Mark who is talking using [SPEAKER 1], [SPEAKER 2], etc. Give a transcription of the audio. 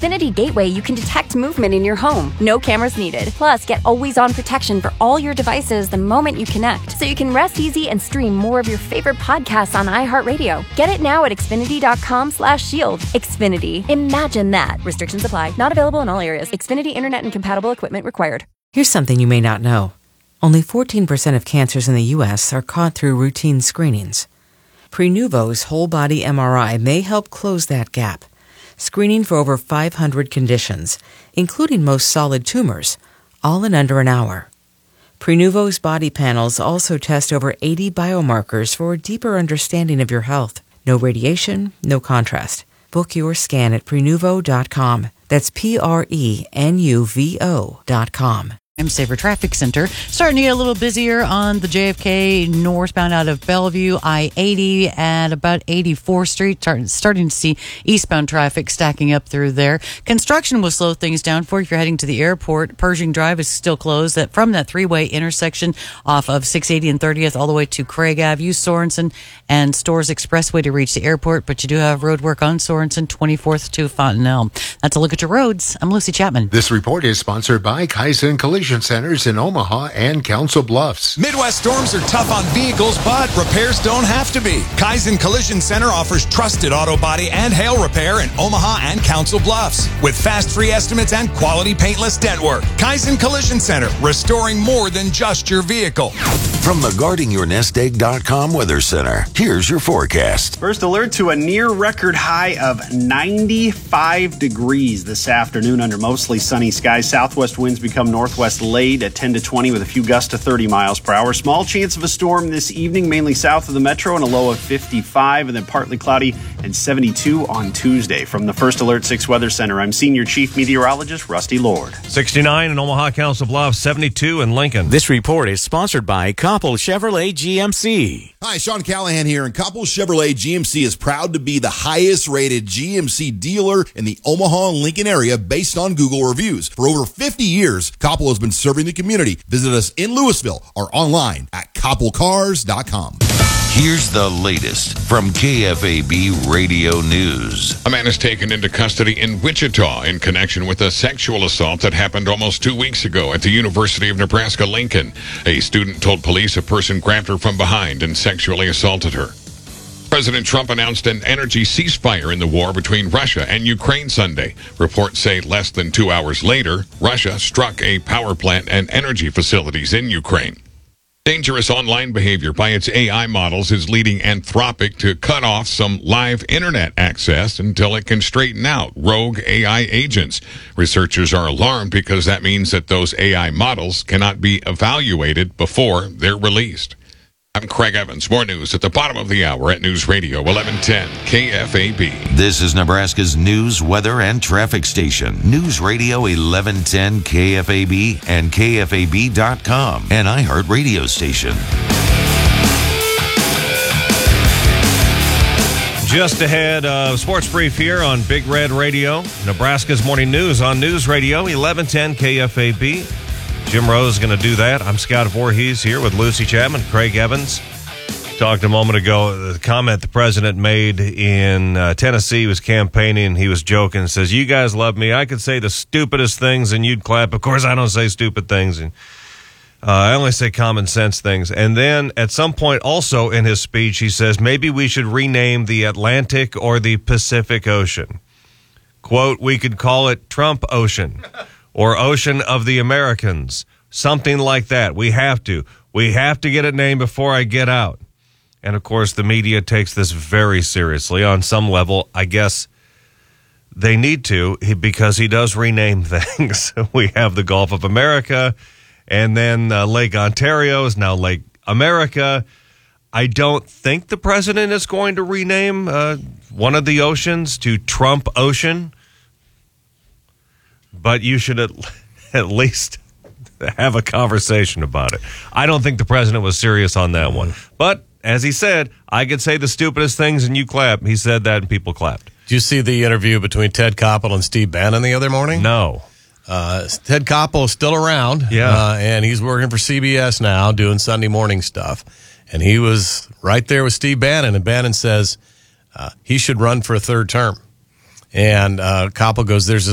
[SPEAKER 1] Xfinity Gateway, you can detect movement in your home. No cameras needed. Plus, get always-on protection for all your devices the moment you connect, so you can rest easy and stream more of your favorite podcasts on iHeartRadio. Get it now at Xfinity.com/shield. Xfinity. Imagine that. Restrictions apply. Not available in all areas. Xfinity Internet and compatible equipment required.
[SPEAKER 2] Here's something you may not know. Only 14% of cancers in the U.S. are caught through routine screenings. Prenuvo's whole-body MRI may help close that gap, screening for over 500 conditions, including most solid tumors, all in under an hour. Prenuvo's body panels also test over 80 biomarkers for a deeper understanding of your health. No radiation, no contrast. Book your scan at Prenuvo.com. That's Prenuvo.com.
[SPEAKER 3] Safer Traffic Center. Starting to get a little busier on the JFK northbound out of Bellevue, I-80 at about 84th Street. Starting to see eastbound traffic stacking up through there. Construction will slow things down for you if you're heading to the airport. Pershing Drive is still closed from that three-way intersection off of 680 and 30th all the way to Craig Ave. Use Sorensen and Stores Expressway to reach the airport, but you do have road work on Sorensen, 24th to Fontanelle. That's a look at your roads. I'm Lucy Chapman.
[SPEAKER 4] This report is sponsored by Kaizen Collision Centers in Omaha and Council Bluffs.
[SPEAKER 5] Midwest storms are tough on vehicles, but repairs don't have to be. Kaizen Collision Center offers trusted auto body and hail repair in Omaha and Council Bluffs with fast free estimates and quality paintless dent work. Kaizen Collision Center, restoring more than just your vehicle.
[SPEAKER 6] From the GuardingYourNestEgg.com Weather Center, here's your forecast.
[SPEAKER 7] First alert to a near record high of 95 degrees this afternoon under mostly sunny skies. Southwest winds become northwest late at 10 to 20 with a few gusts to 30 miles per hour. Small chance of a storm this evening, mainly south of the metro, and a low of 55, and then partly cloudy and 72 on Tuesday. From the First Alert 6 Weather Center, I'm Senior Chief Meteorologist Rusty Lord.
[SPEAKER 8] 69 in Omaha, Council Bluffs, 72 in Lincoln.
[SPEAKER 9] This report is sponsored by Koppel Chevrolet GMC.
[SPEAKER 10] Hi, Sean Callahan here, and Koppel Chevrolet GMC is proud to be the highest-rated GMC dealer in the Omaha and Lincoln area based on Google reviews. For over 50 years, Koppel has been serving the community. Visit us in Louisville or online at koppelcars.com.
[SPEAKER 6] Here's the latest from KFAB Radio News.
[SPEAKER 11] A man is taken into custody in Wichita in connection with a sexual assault that happened almost 2 weeks ago at the University of Nebraska-Lincoln. A student told police a person grabbed her from behind and sexually assaulted her. President Trump announced an energy ceasefire in the war between Russia and Ukraine Sunday. Reports say less than 2 hours later, Russia struck a power plant and energy facilities in Ukraine. Dangerous online behavior by its AI models is leading Anthropic to cut off some live internet access until it can straighten out rogue AI agents. Researchers are alarmed because that means that those AI models cannot be evaluated before they're released. I'm Craig Evans. More news at the bottom of the hour at News Radio 1110 KFAB.
[SPEAKER 6] This is Nebraska's news, weather, and traffic station. News Radio 1110 KFAB and KFAB.com, an iHeart radio station.
[SPEAKER 8] Just ahead of Sports Brief here on Big Red Radio, Nebraska's morning news on News Radio 1110 KFAB. Jim Rose is going to do that. I'm Scott Voorhees here with Lucy Chapman, Craig Evans. Talked a moment ago, the comment the president made in Tennessee. He was campaigning. He was joking. Says, you guys love me. I could say the stupidest things and you'd clap. Of course, I don't say stupid things. And I only say common sense things. And then at some point also in his speech, he says, maybe we should rename the Atlantic or the Pacific Ocean. Quote, we could call it Trump Ocean. Or Ocean of the Americans, something like that. We have to get it named before I get out. And, of course, the media takes this very seriously. On some level, I guess they need to, because he does rename things. We have the Gulf of America, and then Lake Ontario is now Lake America. I don't think the president is going to rename one of the oceans to Trump Ocean. But you should at least have a conversation about it. I don't think the president was serious on that one. But, as he said, I could say the stupidest things and you clap. He said that and people clapped.
[SPEAKER 12] Did you see the interview between Ted Koppel and Steve Bannon the other morning?
[SPEAKER 8] No.
[SPEAKER 12] Ted Koppel is still around.
[SPEAKER 8] Yeah.
[SPEAKER 12] And he's working for CBS now doing Sunday morning stuff. And he was right there with Steve Bannon. And Bannon says he should run for a third term. And Koppel goes, there's a